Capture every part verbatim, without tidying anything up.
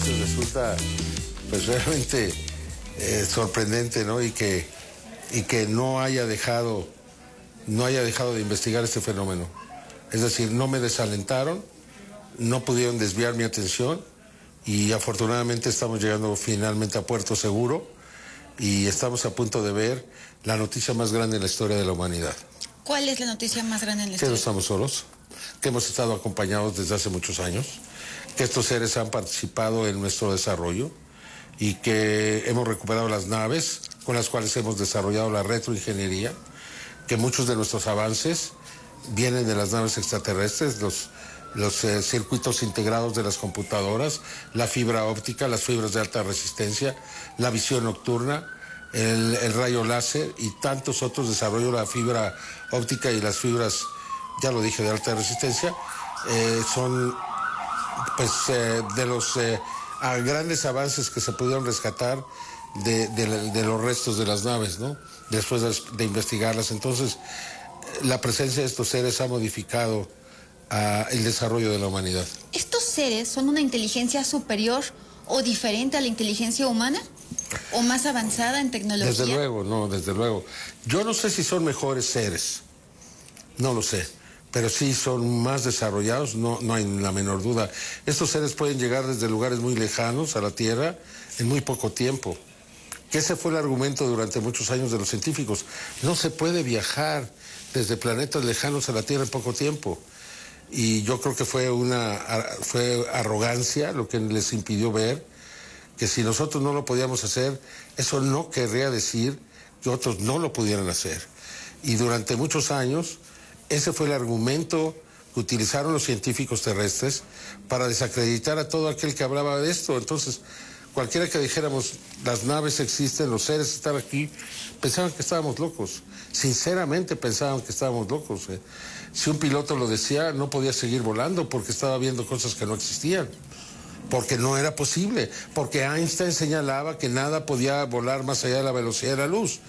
veces resulta pues realmente eh, sorprendente, ¿no? Y que, y que no haya dejado, no haya dejado de investigar este fenómeno. Es decir, no me desalentaron, no pudieron desviar mi atención y afortunadamente estamos llegando finalmente a puerto seguro y estamos a punto de ver la noticia más grande en la historia de la humanidad. ¿Cuál es la noticia más grande en la Que historia? no estamos solos, que hemos estado acompañados desde hace muchos años, que estos seres han participado en nuestro desarrollo y que hemos recuperado las naves con las cuales hemos desarrollado la retroingeniería, que muchos de nuestros avances vienen de las naves extraterrestres, los, los eh, circuitos integrados de las computadoras, la fibra óptica, las fibras de alta resistencia, la visión nocturna, el, el rayo láser y tantos otros desarrollos, la fibra óptica y las fibras, ya lo dije, de alta resistencia, eh, son pues eh, de los eh, grandes avances que se pudieron rescatar de, de, de los restos de las naves, ¿no? Después de, de investigarlas. Entonces, la presencia de estos seres ha modificado uh, el desarrollo de la humanidad. ¿Estos seres son una inteligencia superior o diferente a la inteligencia humana? ¿O más avanzada en tecnología? Desde luego, no, desde luego. Yo no sé si son mejores seres, no lo sé, pero sí son más desarrollados, no, no hay la menor duda. Estos seres pueden llegar desde lugares muy lejanos a la Tierra en muy poco tiempo. Que ese fue el argumento durante muchos años de los científicos. No se puede viajar desde planetas lejanos a la Tierra en poco tiempo. Y yo creo que fue una fue arrogancia lo que les impidió ver que si nosotros no lo podíamos hacer, eso no querría decir que otros no lo pudieran hacer. Y durante muchos años, ese fue el argumento que utilizaron los científicos terrestres para desacreditar a todo aquel que hablaba de esto. Entonces, cualquiera que dijéramos, las naves existen, los seres están aquí, pensaban que estábamos locos. Sinceramente pensaban que estábamos locos. ¿eh? Si un piloto lo decía, no podía seguir volando porque estaba viendo cosas que no existían. Porque no era posible, porque Einstein señalaba que nada podía volar más allá de la velocidad de la luz.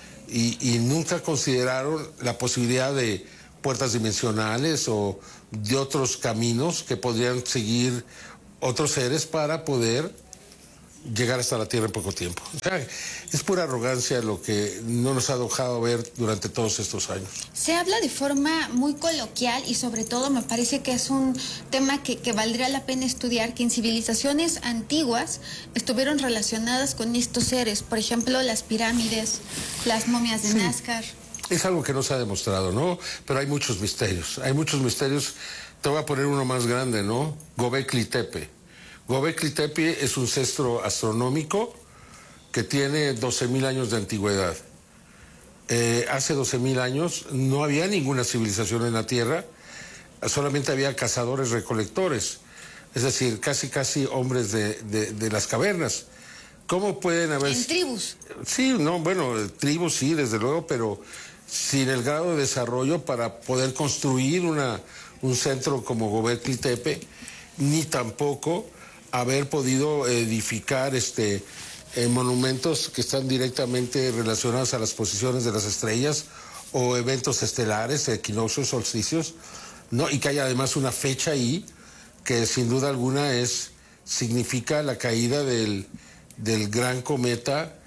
Y, y nunca consideraron la posibilidad de puertas dimensionales o de otros caminos que podrían seguir otros seres para poder llegar hasta la Tierra en poco tiempo. O sea, es pura arrogancia lo que no nos ha dejado ver durante todos estos años. Se habla de forma muy coloquial y sobre todo me parece que es un tema que, que valdría la pena estudiar, que en civilizaciones antiguas estuvieron relacionadas con estos seres, por ejemplo las pirámides, las momias de sí. Nazca. Es algo que no se ha demostrado, ¿no? Pero hay muchos misterios, hay muchos misterios. Te voy a poner uno más grande, ¿no? Göbekli Tepe. Göbekli Tepe es un centro astronómico que tiene doce mil años de antigüedad. Eh, hace doce mil años no había ninguna civilización en la Tierra, solamente había cazadores recolectores, es decir, casi casi hombres de, de, de las cavernas. ¿Cómo pueden haber...? En tribus. Sí, no, bueno, tribus sí, desde luego, pero sin el grado de desarrollo para poder construir una, un centro como Göbekli Tepe, ni tampoco haber podido edificar este, eh, monumentos que están directamente relacionados a las posiciones de las estrellas o eventos estelares, equinoccios, solsticios, ¿no? Y que haya además una fecha ahí que sin duda alguna es, significa la caída del, del gran cometa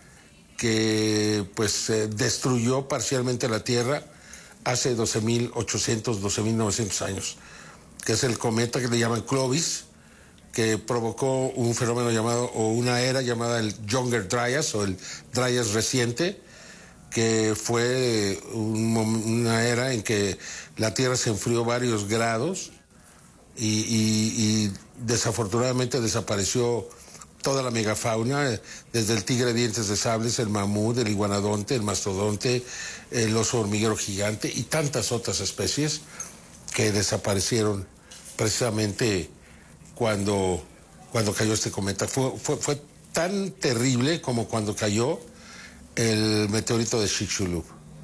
que pues eh, destruyó parcialmente la Tierra hace doce mil ochocientos, doce mil novecientos años, que es el cometa que le llaman Clovis, que provocó un fenómeno llamado, o una era llamada el Younger Dryas, o el Dryas reciente, que fue un, una era en que la Tierra se enfrió varios grados y, y, y desafortunadamente desapareció toda la megafauna, desde el tigre de dientes de sables, el mamut, el iguanodonte, el mastodonte, el oso hormiguero gigante y tantas otras especies que desaparecieron precisamente Cuando, cuando cayó este cometa. Fue, fue, fue tan terrible como cuando cayó el meteorito de Chicxulub.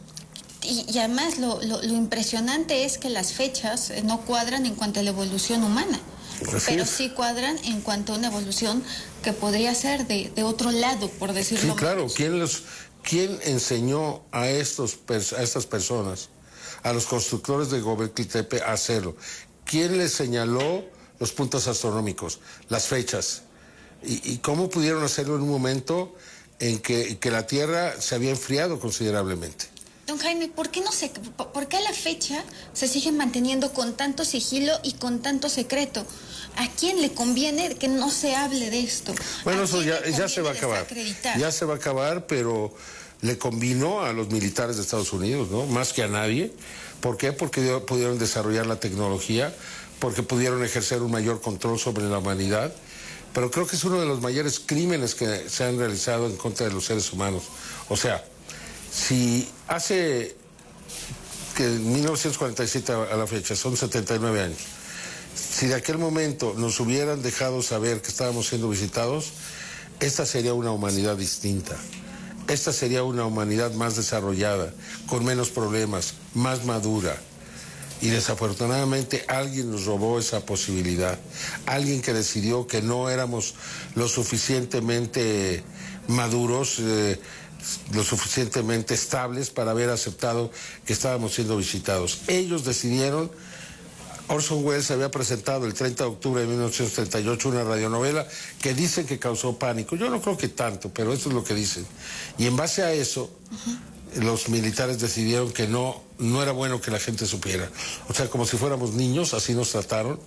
Y, y además lo, lo, lo impresionante es que las fechas no cuadran en cuanto a la evolución humana, Así pero es. sí cuadran en cuanto a una evolución que podría ser de, de otro lado, por decirlo. Sí, claro. menos. ¿Quién, los, ¿Quién enseñó a, estos, a estas personas, a los constructores de Göbekli Tepe, a hacerlo? ¿Quién les señaló los puntos astronómicos, las fechas? ¿Y, y cómo pudieron hacerlo en un momento en que, que la Tierra se había enfriado considerablemente? Don Jaime, ¿por qué no se, por qué a la fecha se siguen manteniendo con tanto sigilo y con tanto secreto? ¿A quién le conviene que no se hable de esto? Bueno, eso ya, ya se va a acabar. Ya se va a acabar, pero le convino a los militares de Estados Unidos, ¿no? Más que a nadie. ¿Por qué? Porque pudieron desarrollar la tecnología, porque pudieron ejercer un mayor control sobre la humanidad. Pero creo que es uno de los mayores crímenes que se han realizado en contra de los seres humanos. O sea, si hace que en mil novecientos cuarenta y siete a la fecha, son setenta y nueve años, si de aquel momento nos hubieran dejado saber que estábamos siendo visitados, esta sería una humanidad distinta. Esta sería una humanidad más desarrollada, con menos problemas, más madura. Y desafortunadamente alguien nos robó esa posibilidad. Alguien que decidió que no éramos lo suficientemente maduros, eh, lo suficientemente estables para haber aceptado que estábamos siendo visitados. Ellos decidieron. Orson Welles había presentado el treinta de octubre de mil novecientos treinta y ocho una radionovela que dicen que causó pánico. Yo no creo que tanto, pero eso es lo que dicen. Y en base a eso, uh-huh, los militares decidieron que no, no era bueno que la gente supiera. O sea, como si fuéramos niños, así nos trataron,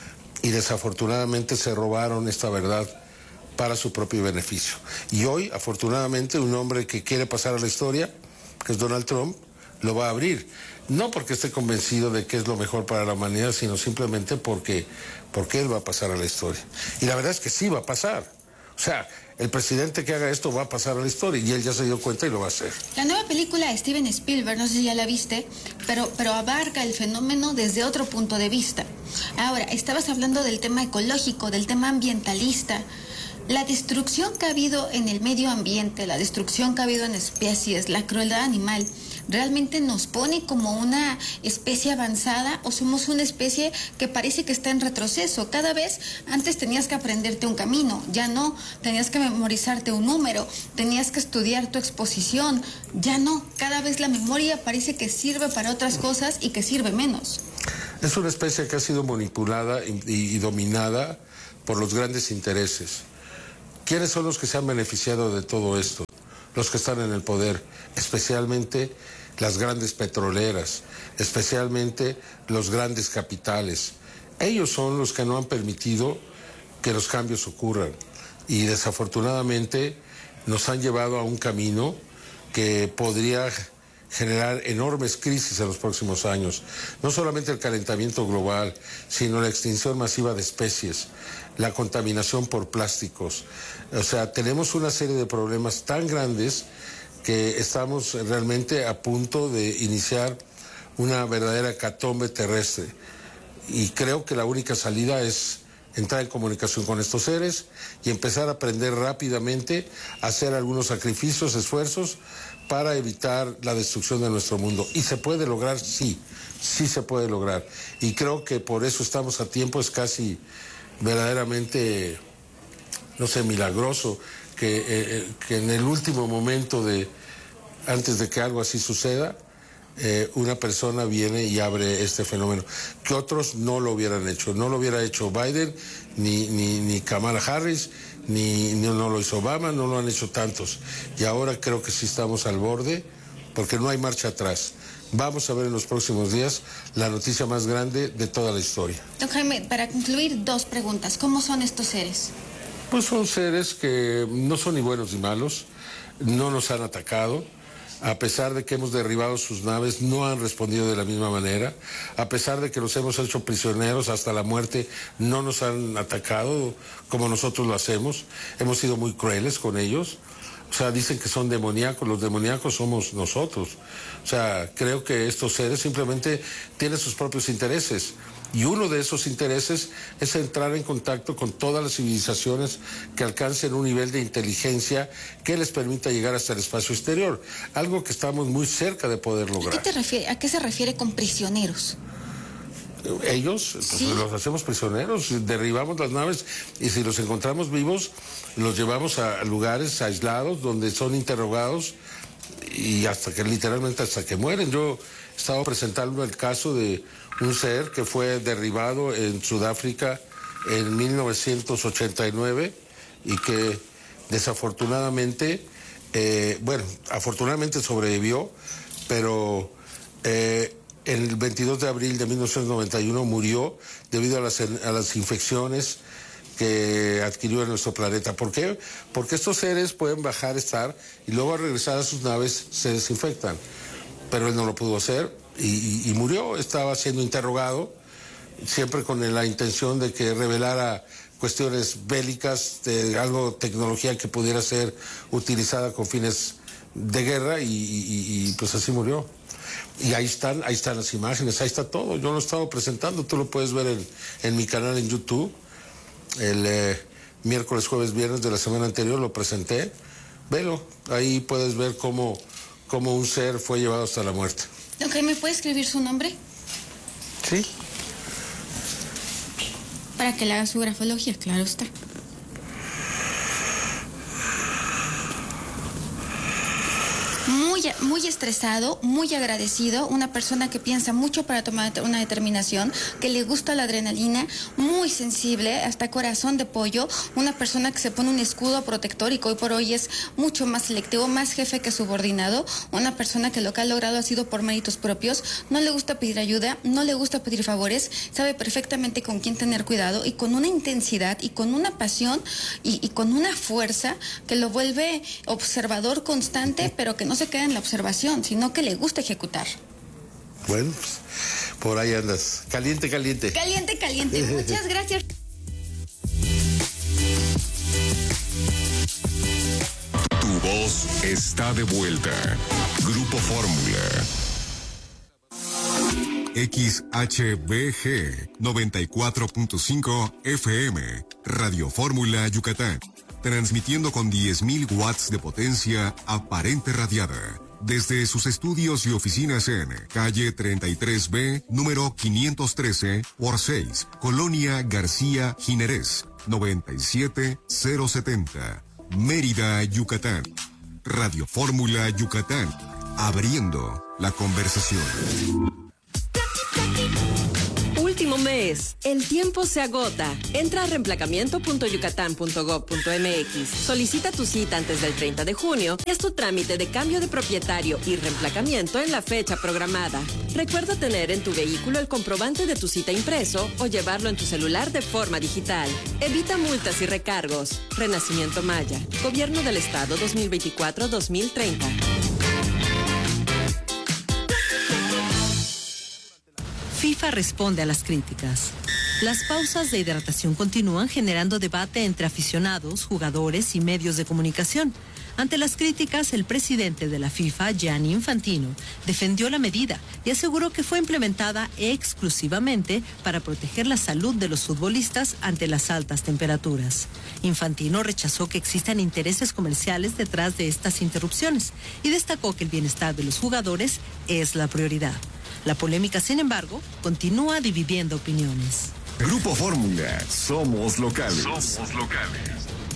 y desafortunadamente se robaron esta verdad para su propio beneficio. Y hoy, afortunadamente, un hombre que quiere pasar a la historia, que es Donald Trump, lo va a abrir. No porque esté convencido de que es lo mejor para la humanidad, sino simplemente porque, porque él va a pasar a la historia. Y la verdad es que sí va a pasar. O sea, el presidente que haga esto va a pasar a la historia y él ya se dio cuenta y lo va a hacer. La nueva película de Steven Spielberg, no sé si ya la viste, pero, pero abarca el fenómeno desde otro punto de vista. Ahora, estabas hablando del tema ecológico, del tema ambientalista. La destrucción que ha habido en el medio ambiente, la destrucción que ha habido en especies, la crueldad animal, ¿realmente nos pone como una especie avanzada o somos una especie que parece que está en retroceso? Cada vez antes tenías que aprenderte un camino, ya no, tenías que memorizarte un número, tenías que estudiar tu exposición, ya no, cada vez la memoria parece que sirve para otras cosas y que sirve menos. Es una especie que ha sido manipulada y, y dominada por los grandes intereses. ¿Quiénes son los que se han beneficiado de todo esto? Los que están en el poder, especialmente las grandes petroleras, especialmente los grandes capitales. Ellos son los que no han permitido que los cambios ocurran y desafortunadamente nos han llevado a un camino que podría generar enormes crisis en los próximos años. No solamente el calentamiento global, sino la extinción masiva de especies, la contaminación por plásticos. O sea, tenemos una serie de problemas tan grandes que estamos realmente a punto de iniciar una verdadera hecatombe terrestre. Y creo que la única salida es entrar en comunicación con estos seres y empezar a aprender rápidamente a hacer algunos sacrificios, esfuerzos para evitar la destrucción de nuestro mundo. ¿Y se puede lograr? Sí, sí se puede lograr. Y creo que por eso estamos a tiempo, es casi verdaderamente, no sé, milagroso que, eh, que en el último momento de, antes de que algo así suceda, Eh, una persona viene y abre este fenómeno, que otros no lo hubieran hecho. No lo hubiera hecho Biden, ni, ni, ni Kamala Harris, ni, ni no lo hizo Obama, no lo han hecho tantos. Y ahora creo que sí estamos al borde, porque no hay marcha atrás. Vamos a ver en los próximos días la noticia más grande de toda la historia. Don Jaime, para concluir, dos preguntas. ¿Cómo son estos seres? Pues son seres que no son ni buenos ni malos, no nos han atacado. A pesar de que hemos derribado sus naves, no han respondido de la misma manera. A pesar de que los hemos hecho prisioneros hasta la muerte, no nos han atacado como nosotros lo hacemos. Hemos sido muy crueles con ellos. O sea, dicen que son demoníacos. Los demoníacos somos nosotros. O sea, creo que estos seres simplemente tienen sus propios intereses. Y uno de esos intereses es entrar en contacto con todas las civilizaciones que alcancen un nivel de inteligencia que les permita llegar hasta el espacio exterior. Algo que estamos muy cerca de poder lograr. ¿A qué, te refiere, a qué se refiere con prisioneros? Ellos, pues, ¿sí? Los hacemos prisioneros, derribamos las naves y si los encontramos vivos, los llevamos a lugares aislados donde son interrogados y hasta que literalmente hasta que mueren. Yo estaba presentando el caso de un ser que fue derribado en Sudáfrica en mil novecientos ochenta y nueve y que desafortunadamente, eh, bueno, afortunadamente sobrevivió, pero eh, el veintidós de abril de mil novecientos noventa y uno murió debido a las, a las infecciones que adquirió en nuestro planeta. ¿Por qué? Porque estos seres pueden bajar, estar, y luego al regresar a sus naves se desinfectan. Pero él no lo pudo hacer y, y, y murió. Estaba siendo interrogado, siempre con la intención de que revelara cuestiones bélicas, de algo, tecnología que pudiera ser utilizada con fines de guerra, y, y, y pues así murió. Y ahí están, ahí están las imágenes, ahí está todo. Yo lo he estado presentando, tú lo puedes ver en, en mi canal en YouTube. El eh, miércoles, jueves, viernes de la semana anterior lo presenté. Velo, ahí puedes ver cómo, cómo un ser fue llevado hasta la muerte. Ok, ¿me puede escribir su nombre? Sí. Para que le haga su grafología, claro está. Muy, muy estresado, muy agradecido, una persona que piensa mucho para tomar una determinación, que le gusta la adrenalina, muy sensible, hasta corazón de pollo, una persona que se pone un escudo protector y que hoy por hoy es mucho más selectivo, más jefe que subordinado, una persona que lo que ha logrado ha sido por méritos propios, no le gusta pedir ayuda, no le gusta pedir favores, sabe perfectamente con quién tener cuidado, y con una intensidad y con una pasión y, y con una fuerza que lo vuelve observador constante, pero que no se queda en la observación, sino que le gusta ejecutar. Bueno, pues, por ahí andas. Caliente, caliente. Caliente, caliente. Muchas gracias. Tu voz está de vuelta. Grupo Fórmula. X H B G noventa y cuatro punto cinco F M, Radio Fórmula Yucatán. Transmitiendo con diez mil watts de potencia aparente radiada. Desde sus estudios y oficinas en calle treinta y tres B, número quinientos trece por seis, Colonia García Jiménez, noventa y siete mil setenta, Mérida, Yucatán. Radio Fórmula Yucatán, abriendo la conversación. Último mes. El tiempo se agota. Entra a reemplacamiento punto yucatán punto gob punto mx. Solicita tu cita antes del treinta de junio y haz tu trámite de cambio de propietario y reemplacamiento en la fecha programada. Recuerda tener en tu vehículo el comprobante de tu cita impreso o llevarlo en tu celular de forma digital. Evita multas y recargos. Renacimiento Maya. Gobierno del Estado dos mil veinticuatro a dos mil treinta. FIFA responde a las críticas. Las pausas de hidratación continúan generando debate entre aficionados, jugadores y medios de comunicación. Ante las críticas, el presidente de la FIFA, Gianni Infantino, defendió la medida y aseguró que fue implementada exclusivamente para proteger la salud de los futbolistas ante las altas temperaturas. Infantino rechazó que existan intereses comerciales detrás de estas interrupciones y destacó que el bienestar de los jugadores es la prioridad. La polémica, sin embargo, continúa dividiendo opiniones. Grupo Fórmula, somos locales. Somos locales.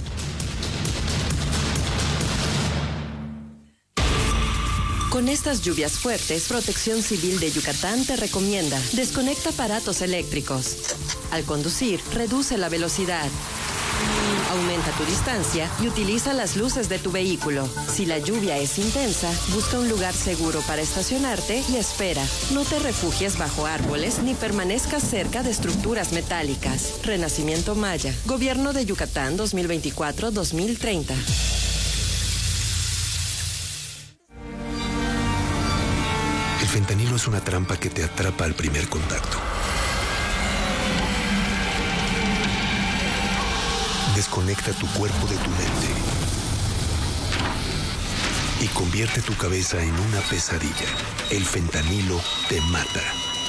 Con estas lluvias fuertes, Protección Civil de Yucatán te recomienda: desconecta aparatos eléctricos. Al conducir, reduce la velocidad. Aumenta tu distancia y utiliza las luces de tu vehículo. Si la lluvia es intensa, busca un lugar seguro para estacionarte y espera. No te refugies bajo árboles ni permanezcas cerca de estructuras metálicas. Renacimiento Maya. Gobierno de Yucatán dos mil veinticuatro a dos mil treinta. El fentanilo es una trampa que te atrapa al primer contacto. Desconecta tu cuerpo de tu mente y convierte tu cabeza en una pesadilla. El fentanilo te mata.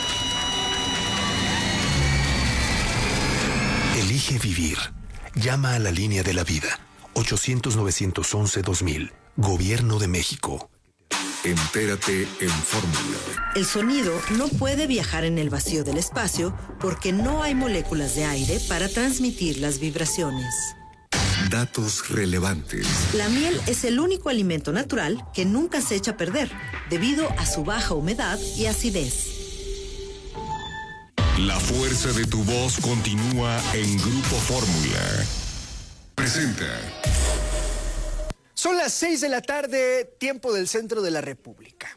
Elige vivir. Llama a la línea de la vida. ochocientos, novecientos once, dos mil. Gobierno de México. Entérate en Fórmula. El sonido no puede viajar en el vacío del espacio porque no hay moléculas de aire para transmitir las vibraciones. Datos relevantes. La miel es el único alimento natural que nunca se echa a perder debido a su baja humedad y acidez. La fuerza de tu voz continúa en Grupo Fórmula. presenta. Son las seis de la tarde, tiempo del centro de la República.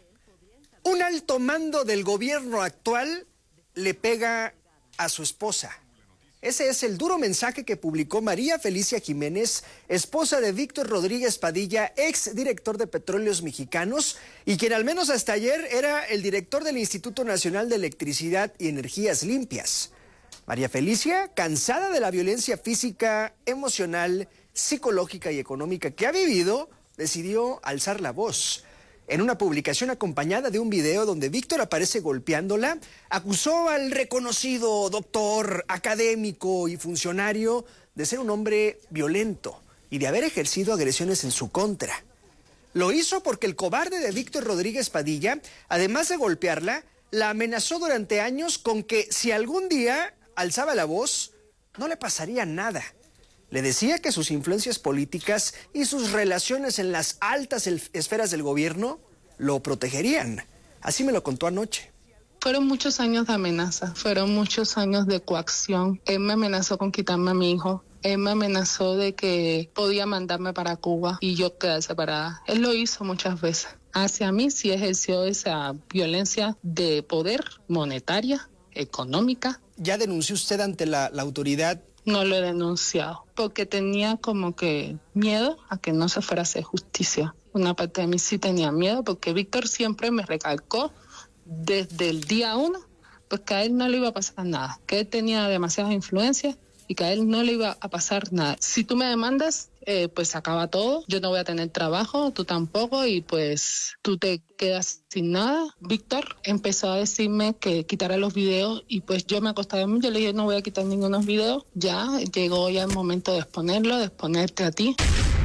Un alto mando del gobierno actual le pega a su esposa. Ese es el duro mensaje que publicó María Felicia Jiménez, esposa de Víctor Rodríguez Padilla, ex director de Petróleos Mexicanos, y quien al menos hasta ayer era el director del Instituto Nacional de Electricidad y Energías Limpias. María Felicia, cansada de la violencia física, emocional, psicológica y económica que ha vivido, decidió alzar la voz. En una publicación acompañada de un video donde Víctor aparece golpeándola, acusó al reconocido doctor, académico y funcionario de ser un hombre violento y de haber ejercido agresiones en su contra. Lo hizo porque el cobarde de Víctor Rodríguez Padilla, además de golpearla, la amenazó durante años con que si algún día alzaba la voz, no le pasaría nada. Le decía que sus influencias políticas y sus relaciones en las altas esferas del gobierno lo protegerían. Así me lo contó anoche. Fueron muchos años de amenaza, fueron muchos años de coacción. Él me amenazó con quitarme a mi hijo. Él me amenazó de que podía mandarme para Cuba y yo quedar separada. Él lo hizo muchas veces. Hacia mí sí ejerció esa violencia de poder monetaria, económica. ¿Ya denunció usted ante la, la autoridad? No lo he denunciado porque tenía como que miedo a que no se fuera a hacer justicia. Una parte de mí sí tenía miedo porque Víctor siempre me recalcó desde el día uno pues que a él no le iba a pasar nada, que él tenía demasiadas influencias y que a él no le iba a pasar nada. Si tú me demandas, eh, pues se acaba todo, yo no voy a tener trabajo, tú tampoco, y pues tú te quedas sin nada. Víctor empezó a decirme que quitara los videos y pues yo me acostaba, yo le dije no voy a quitar ningunos videos, ya llegó ya el momento de exponerlo, de exponerte a ti.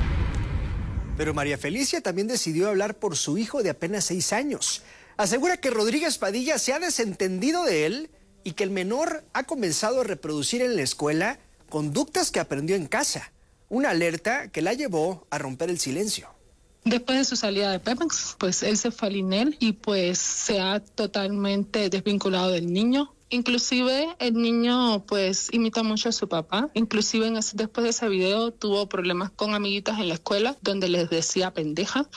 Pero María Felicia también decidió hablar por su hijo de apenas seis años. Asegura que Rodríguez Padilla se ha desentendido de él y que el menor ha comenzado a reproducir en la escuela conductas que aprendió en casa. Una alerta que la llevó a romper el silencio. Después de su salida de Pemex, pues él se fue al INEL y pues se ha totalmente desvinculado del niño. Inclusive el niño pues imita mucho a su papá. Inclusive en ese, después de ese video tuvo problemas con amiguitas en la escuela donde les decía pendeja.